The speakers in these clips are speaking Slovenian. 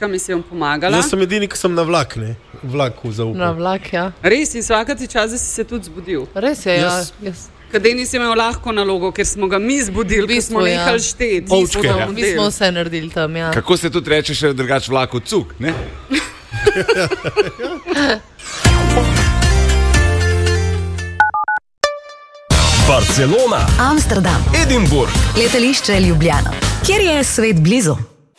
mačka mi se jim pomagala. Jaz sem edini, ki sem na vlak, ne? Vlaku zaupal. Na vlak, ja. Res, in svakati čas, da si se tudi zbudil. Res je, ja. Kadej nisi imel lahko nalogo, ker smo ga mi zbudili, ker smo nehali šteti. Mi smo vse naredili tam, ja. Kako se tudi reče še drugač vlaku cuk, ne? Barcelona, Amsterdam, Edinburg, letališče Ljubljana. Kjer je svet blizu?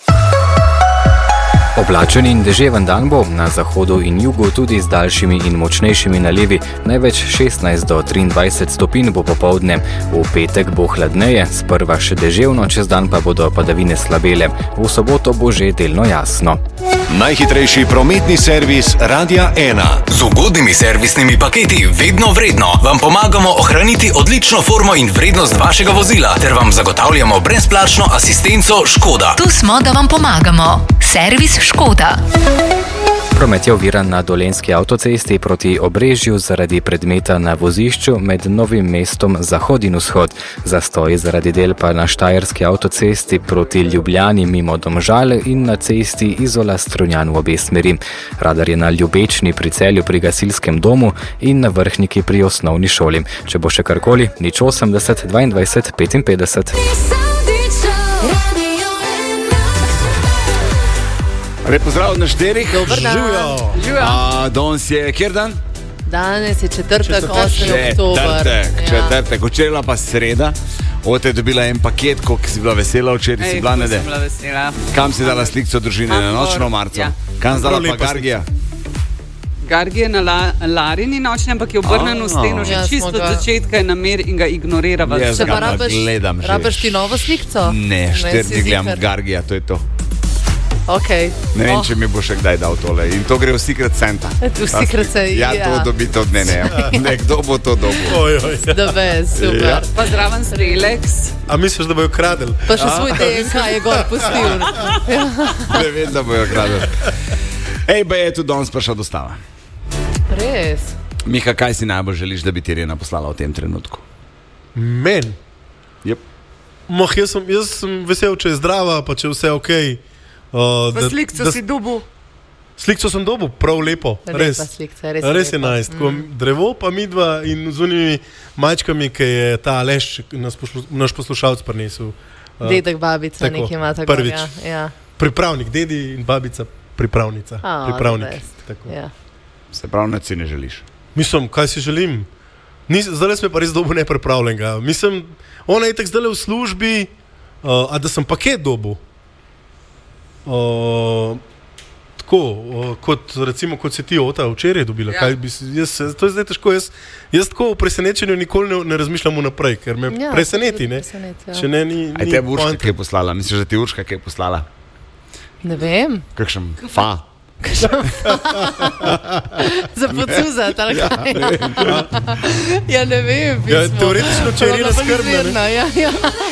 Oblačen in deževen dan bo, na zahodu in jugu tudi z daljšimi in močnejšimi nalivi, največ 16 do 23 stopinj bo popoldne. V petek bo hladneje, sprva še deževno, čez dan pa bodo padavine slabele. V soboto bo že delno jasno. najhitrejši prometni servis Radia 1. Z ugodnimi servisnimi paketi vedno vredno vam pomagamo ohraniti odlično formo in vrednost vašega vozila ter vam zagotavljamo brezplačno asistenco Škoda. Tu smo, da vam pomagamo. Servis Škoda. Promet je oviran na Dolenjski avtocesti proti Obrežju zaradi predmeta na vozišču med Novim mestom Zahod in Vzhod. Zastoj zaradi del pa na Štajerski avtocesti proti Ljubljani mimo Domžal in na cesti Izola-Strunjan v obe smeri. Radar je na Ljubečni pri Celju pri gasilskem domu in na Vrhniki pri osnovni šoli. Če bo še karkoli, 080 22 55. Lep pozdrav na šterih. Dober dan. Živijo. Danes je, kjer dan? Danes je četrtek, 8. oktober. Četrtek, včeraj pa sreda. Ote je dobila en paket, koliko si bila vesela, včeraj si bila, ne de? Sem bila vesela. Kam si dala slikco družine na nočno marco? Ja. Kam si dala pa Gargija? Gargi je na Larini nočni, ampak je obrnen v steno, že Ja, čisto smo od ga- začetka je namer in ga ignorira. Jaz Če ga pa gledam že. rabiš ti novo slikco? Ne, si štirni gledam ziher. Gargija, to je to. Okay. Ne vem, če mi bo še kdaj dal tole. In to gre v Secret Santa. V Secret Santa, Ja, ja. to dobite od mene. Nekdo bo to dobil. The best, super. Ja. Pa zraven Strelex. A misliš, da bojo kradli? Pa še svoj DNK je gor pustil. Ne vem, da bojo kradli. Ej, ba je tu danes prišla dostava. Res. Miha, kaj si najbolj želiš, da bi ti Irena poslala v tem trenutku? Men. Yep. Jaz sem vesel, če je zdrava, pa če je vse ok. Pa slikco si dubu. Slikco sem dobil, prav lepo. Res. Lepa slikca, res Res je lepa. nice. Drevo pa midva in z unimi mačkami, ki je ta Aleš, naš poslušalec prinesel. Dedek, babica, tako, nekaj ima tako. prvič. Ja. Pripravnik, dedi in babica, pripravnica. Pripravnik. the best. Tako. Ja. Se pravi, nič si ne želiš. Mislim, kaj si želim? Zdaj smo pa res dobil nepripravljenega. Mislim, ona je tako zdaj v službi, a da sem paket dobil. Tako, kot si ti včeraj dobila. Ja. To je zdaj težko. Jaz tako v presenečenju nikoli ne razmišljam vnaprej, ker me preseneti. Ne? Ja. Če ne, ni Aj te Urška kaj je poslala? Misliš, da ti Urška kaj je poslala? Ne vem. Kakšen fa? Za pocuzat, ali kaj? Ja, ne vem. Ja, pismo. teoretično, če je Pravno Irena pa skrbna, ne? izvirno, ja.